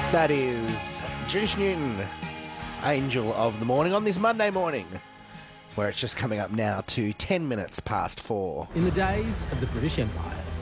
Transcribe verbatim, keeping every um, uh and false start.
That is Juice Newton, Angel of the Morning, on this Monday morning, where it's just coming up now to ten minutes past four. In the days of the British Empire,